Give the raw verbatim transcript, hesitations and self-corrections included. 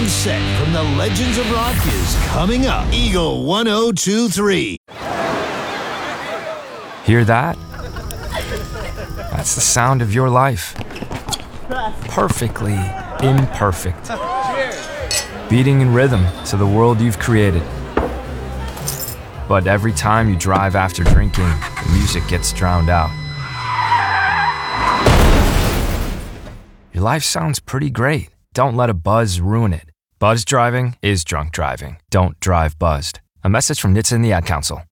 sound set from the Legends of Rock is coming up. Eagle one oh two three. Hear that? That's the sound of your life. Perfectly imperfect. Beating in rhythm to the world you've created. But every time you drive after drinking, the music gets drowned out. Your life sounds pretty great. Don't let a buzz ruin it. Buzz driving is drunk driving. Don't drive buzzed. A message from N H T S A and the Ad Council.